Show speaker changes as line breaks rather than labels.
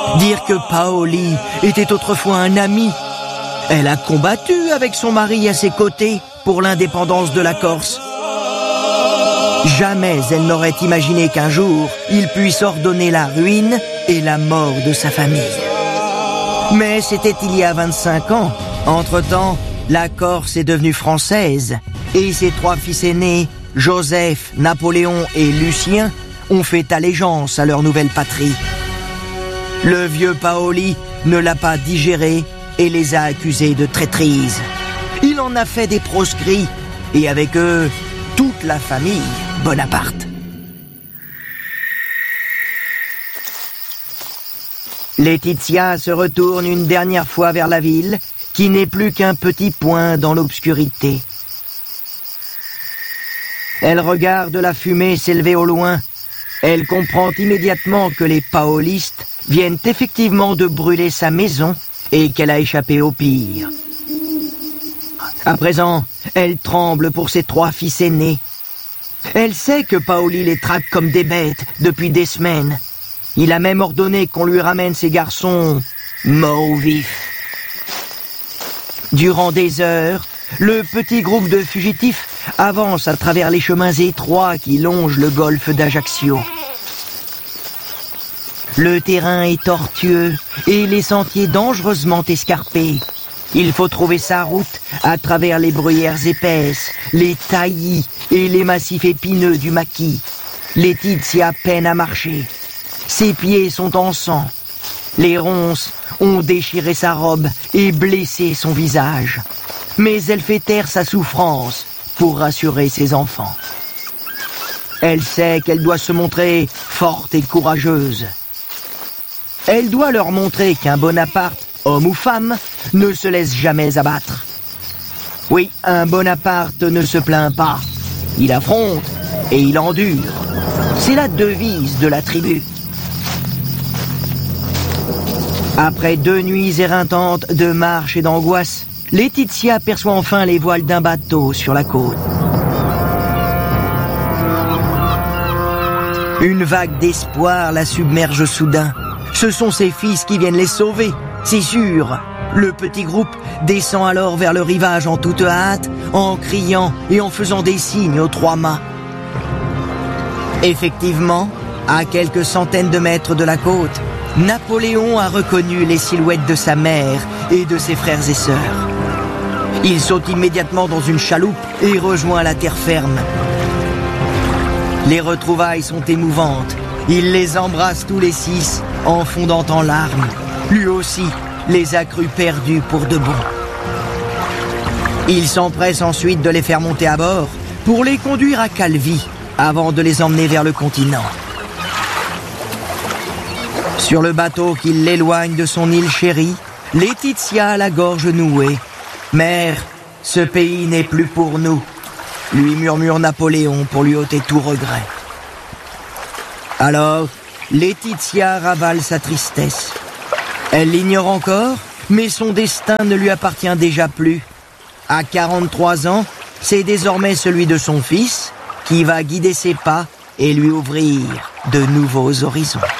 Dire que Paoli était autrefois un ami. Elle a combattu avec son mari à ses côtés pour l'indépendance de la Corse. Jamais elle n'aurait imaginé qu'un jour, il puisse ordonner la ruine et la mort de sa famille. Mais c'était il y a 25 ans. Entre-temps, la Corse est devenue française et ses 3 fils aînés, Joseph, Napoléon et Lucien, ont fait allégeance à leur nouvelle patrie. Le vieux Paoli ne l'a pas digéré et les a accusés de traîtrise. Il en a fait des proscrits et avec eux, toute la famille Bonaparte. Laetitia se retourne une dernière fois vers la ville, qui n'est plus qu'un petit point dans l'obscurité. Elle regarde la fumée s'élever au loin. Elle comprend immédiatement que les paolistes viennent effectivement de brûler sa maison et qu'elle a échappé au pire. À présent, elle tremble pour ses 3 fils aînés. Elle sait que Paoli les traque comme des bêtes depuis des semaines. Il a même ordonné qu'on lui ramène ses garçons morts ou vifs. Durant des heures, le petit groupe de fugitifs avance à travers les chemins étroits qui longent le golfe d'Ajaccio. Le terrain est tortueux et les sentiers dangereusement escarpés. Il faut trouver sa route à travers les bruyères épaisses, les taillis et les massifs épineux du maquis. Laetitia peine à marcher. Ses pieds sont en sang. Les ronces ont déchiré sa robe et blessé son visage. Mais elle fait taire sa souffrance pour rassurer ses enfants. Elle sait qu'elle doit se montrer forte et courageuse. Elle doit leur montrer qu'un Bonaparte, homme ou femme, ne se laisse jamais abattre. Oui, un Bonaparte ne se plaint pas. Il affronte et il endure. C'est la devise de la tribu. Après 2 nuits éreintantes de marche et d'angoisse, Laetitia aperçoit enfin les voiles d'un bateau sur la côte. Une vague d'espoir la submerge soudain. Ce sont ses fils qui viennent les sauver, c'est sûr. Le petit groupe descend alors vers le rivage en toute hâte, en criant et en faisant des signes aux 3 mâts. Effectivement, à quelques centaines de mètres de la côte, Napoléon a reconnu les silhouettes de sa mère et de ses frères et sœurs. Il saute immédiatement dans une chaloupe et rejoint la terre ferme. Les retrouvailles sont émouvantes. Il les embrasse tous les 6 en fondant en larmes. Lui aussi les a crus perdus pour de bon. Il s'empresse ensuite de les faire monter à bord pour les conduire à Calvi avant de les emmener vers le continent. Sur le bateau qui l'éloigne de son île chérie, Laetitia a la gorge nouée. « Mère, ce pays n'est plus pour nous », lui murmure Napoléon pour lui ôter tout regret. Alors, Laetitia ravale sa tristesse. Elle l'ignore encore, mais son destin ne lui appartient déjà plus. À 43 ans, c'est désormais celui de son fils qui va guider ses pas et lui ouvrir de nouveaux horizons.